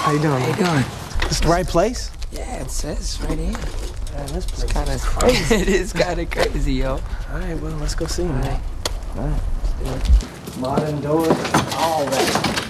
How you doing? How you doing? This the right place? Yeah, it says right here. Man, this place Kind is of crazy. It is kind of crazy, yo. All right, well, let's go see, man. All right. All right, let's do it. Modern doors, all that.